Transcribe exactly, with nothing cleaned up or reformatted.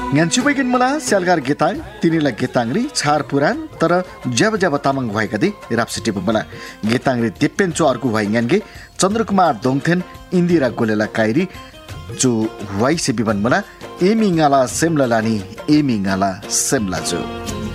न्यान्छु बैगिन मला स्यालगार गेताङ तिनीला गेताङरी छार पुराण तर जब जब तामाङ भएका दि राप्सिटिप मला गेताङरी तेप्पेन्चो अर्को भइ न्यान्गे चन्द्रकुमार दोङथेन इन्दिरा गोलेला काइरी जो वाइसे बिबन मला एमिङाला सेमला लानी एमिङाला सेमला जो